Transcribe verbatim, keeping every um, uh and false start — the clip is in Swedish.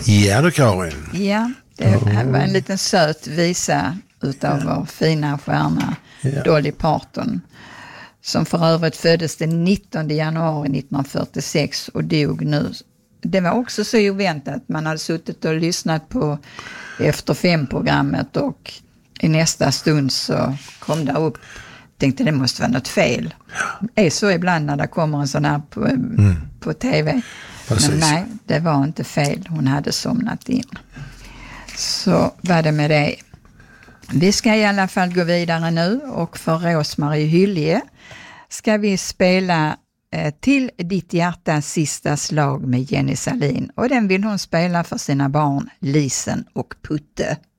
Ja då, Karin. Ja, det här var en liten söt visa utav ja. vår fina stjärna ja. Dolly Parton. Som för övrigt föddes den nittonde januari nittonhundrafyrtiosex och dog nu. Det var också så oväntat. Man hade suttit och lyssnat på Efter fem-programmet och i nästa stund så kom det upp. Tänkte det måste vara något fel. Det är så ibland när det kommer en sån här på, mm. på tv. Precis. Men nej, det var inte fel. Hon hade somnat in. Så var det med det. Vi ska i alla fall gå vidare nu och för Rosmarie Hylje ska vi spela eh, Till ditt hjärtas sista slag med Jenny Salin. Och den vill hon spela för sina barn Lisen och Putte.